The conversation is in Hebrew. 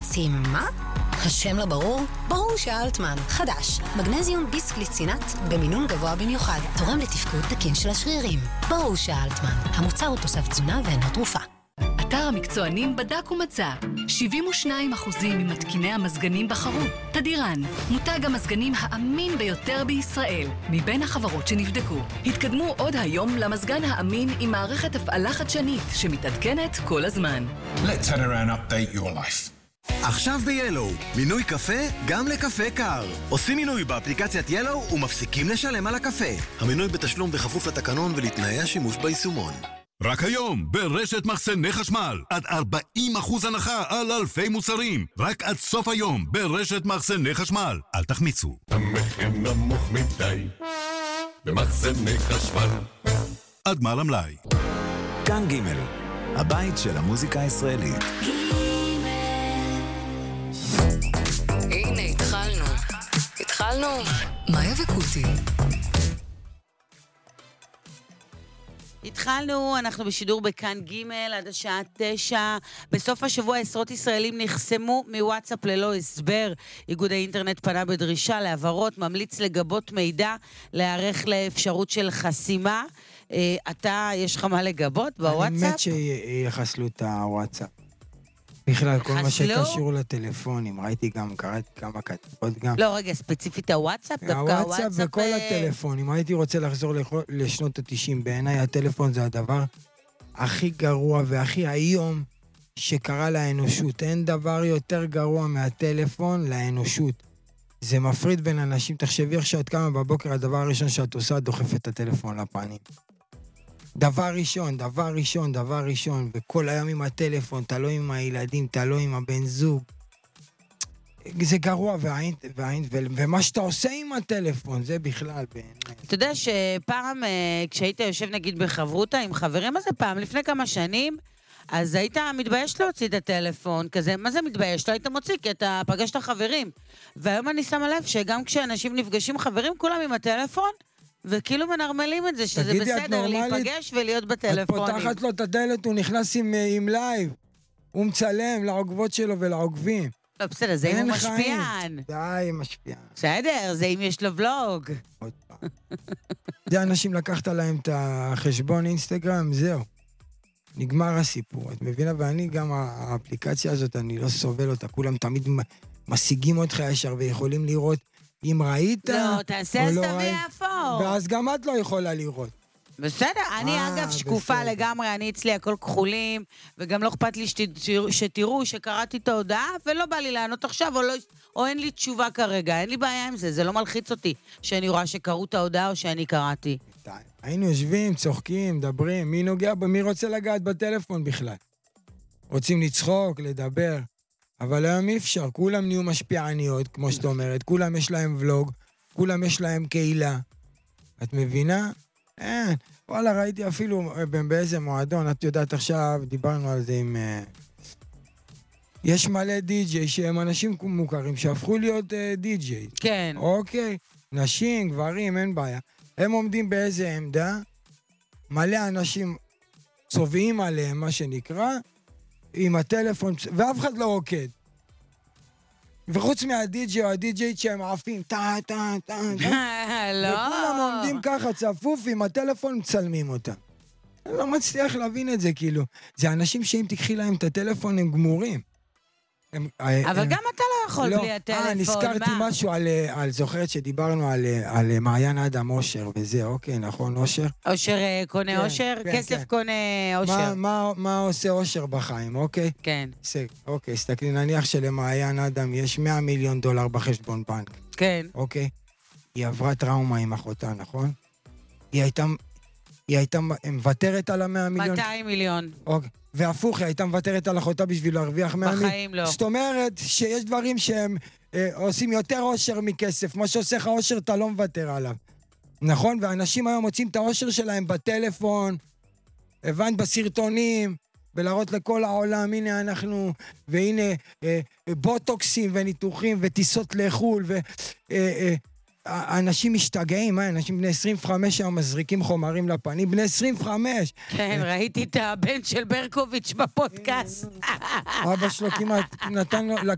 חסימה? השם לא ברור? ברור שאלטמן. חדש. מגנזיום ביסגליצינט במינון גבוה במיוחד. תורם לתפקוד תקין של השרירים. ברור שאלטמן. המוצר הוא תוסף תזונה ואינו תרופה. אתר המקצוענים בדק ומצא 72% ממתקיני המזגנים בחרו תדירן, מותג המזגנים האמין ביותר בישראל מבין החברות שנבדקו. התקדמו עוד היום למזגן האמין עם מערכת הפעלה חדשנית שמתעדכנת כל הזמן. Let Tadiran update your life. עכשיו ב-Yellow, מינוי קפה גם לקפה קר. עושים מינוי באפליקציית Yellow ומפסיקים לשלם על הקפה. המינוי בתשלום בכפוף לתקנון ולתנאי השימוש ביישומון. רק היום, ברשת מחסני חשמל, עד 40% הנחה על אלפי מוצרים. רק עד סוף היום, ברשת מחסני חשמל. אל תחמיצו. המחיר נמוך מדי, במחסני חשמל. עד גמר המלאי. כאן ג' הבית של המוזיקה הישראלית. הנה, התחלנו. מאיה וקוטי. התחלנו, אנחנו בשידור בכאן ג' עד השעה 9. בסוף השבוע עשרות ישראלים נחסמו מוואטסאפ ללא הסבר. איגוד האינטרנט פנה בדרישה להעברות, ממליץ לגבות מידע, להיערך לאפשרות של חסימה. אתה, יש לך מה לגבות בוואטסאפ? אני מת שיחסלו את הוואטסאפ. בכלל, כל מה שקשור לטלפונים, ראיתי גם, קראתי כמה כתבות גם. לא, רגע, ספציפית הוואטסאפ? הוואטסאפ וכל הטלפונים. הייתי רוצה לחזור לשנות ה-90. בעיניי הטלפון זה הדבר הכי גרוע והכי היום שקרה לאנושות. אין דבר יותר גרוע מהטלפון לאנושות. זה מפריד בין אנשים. תחשבי איך שאת קמה בבוקר, הדבר הראשון שאת עושה, דוחף את הטלפון לפנים. דבר ראשון, וכל היום עם הטלפון, תלו עם הילדים, תלו עם הבן זוג. זה גרוע, ומה שאתה עושה עם הטלפון, זה בכלל בעיניי. אתה יודע שפעם, כשהיית יושב נגיד בחברותה עם חברים, אז זה פעם, לפני כמה שנים, אז היית מתבייש להוציא את הטלפון כזה, מה זה מתבייש? לא היית מוציא, כי אתה פגשת חברים. והיום אני שמה לב שגם כשאנשים נפגשים חברים, כולם עם הטלפון, וכאילו מנרמלים את זה, שזה בסדר להיפגש ולהיות בטלפונים. את פותחת לו את הדלת, הוא נכנס עם לייב, הוא מצלם לעוקבות שלו ולעוקבים. לא, בסדר, זה אם הוא משפיען. די, משפיען. בסדר, זה אם יש לו ולוג. עוד פעם. זה אנשים לקחת להם את החשבון אינסטגרם, זהו. נגמר הסיפור, את מבינה? ואני גם, האפליקציה הזאת, אני לא סובל אותה, כולם תמיד משיגים אותך ישר ויכולים לראות אם ראית לא, תעשה אז תביא אפור. ואז גם את לא יכולה לראות. בסדר, אני אגב שקופה לגמרי, אני אצלי הכל כחולים, וגם לא אכפת לי שתראו שקראתי את ההודעה, ולא בא לי לענות עכשיו, או אין לי תשובה כרגע, אין לי בעיה עם זה, זה לא מלחיץ אותי, שאני רואה שקראו את ההודעה או שאני קראתי. היינו יושבים, צוחקים, מדברים, מי רוצה לגעת בטלפון בכלל? רוצים לצחוק, לדבר. אבל היום אי אפשר, כולם נהיו משפיעניות, כמו שאת אומרת, כולם יש להם ולוג, כולם יש להם קהילה. את מבינה? אין. וואלה, ראיתי אפילו באיזה מועדון, את יודעת עכשיו, דיברנו על זה עם... יש מלא די-ג'יי שהם אנשים מוכרים שהפכו להיות די-ג'יי. כן. אוקיי, נשים, גברים, אין בעיה. הם עומדים באיזה עמדה, מלא אנשים צובעים עליהם, מה שנקרא, עם הטלפון, ואף אחד לא רוקד. וחוץ מהדי-ג'יי או הדי-ג'יי שהם עפים, לא. וכולם עומדים ככה, צפוף, עם הטלפון מצלמים אותם. אני לא מצליח להבין את זה, כאילו. זה אנשים שאם תקחי להם את הטלפון, הם גמורים. אבל גם אתה לא יכול בלי הטלפון. נזכרתי משהו על זוכרת שדיברנו על מעיין אדם אושר וזה, אוקיי, נכון, אושר? אושר קונה אושר? כסף קונה אושר. מה עושה אושר בחיים, אוקיי? כן. אוקיי, סתכלי, נניח שלמעיין אדם יש $100 מיליון בחשבון בנק. כן. אוקיי? היא עברה טראומה עם אחותה, נכון? היא הייתה מוותרת על $100 מיליון? 200 מיליון. אוקיי. והפוך, היא הייתה מוותרת על אחותה בשביל להרוויח $100 מיליון. בחיים לא. זאת אומרת שיש דברים שהם עושים יותר אושר מכסף. מה שעושה לך אושר, אתה לא מוותר עליו. נכון? ואנשים היום מוצאים את האושר שלהם בטלפון, הבנת בסרטונים, ולהראות לכל העולם, הנה אנחנו, והנה בוטוקסים וניתוחים וטיסות לחול, אנשים משתגעים, אנשים בני 25 היום מזריקים חומרים לפנים, בני 25. כן, ראיתי את הבן של ברקוביץ' בפודקאסט. אבא שלו כמעט